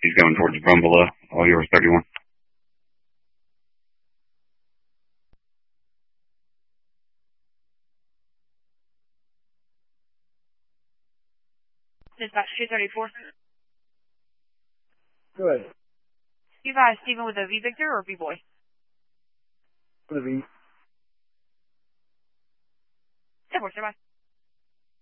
He's going towards Brumbola. All yours, 31. Dispatch 234. Good. Steve, Steven with a V Victor or B Boy? With a V. 10-4, bye.